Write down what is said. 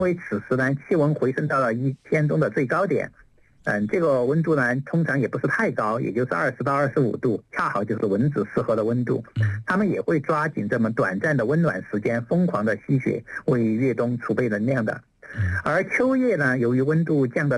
为此时呢，气温回升到了一天中的最高点。这个温度呢，通常也不是太高，也就是20到25度，恰好就是蚊子适合的温度。它们也会抓紧这么短暂的温暖时间，疯狂的吸血，为越冬储备能量的。而秋叶呢，由于温度降到